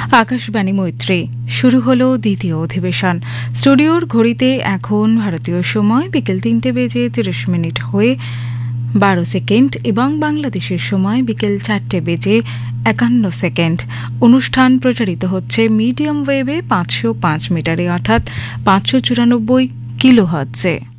আকাশবাণী মৈত্রী শুরু হলো দ্বিতীয় অধিবেশন। স্টুডিওর ঘড়িতে এখন ভারতীয় সময় বিকেল 3:30 হয়ে 12 সেকেন্ড এবং বাংলাদেশের সময় বিকেল 4:51 সেকেন্ড। অনুষ্ঠান প্রচারিত হচ্ছে মিডিয়াম ওয়েভে 505 মিটারে অর্থাৎ 594 কিলোহার্টজে।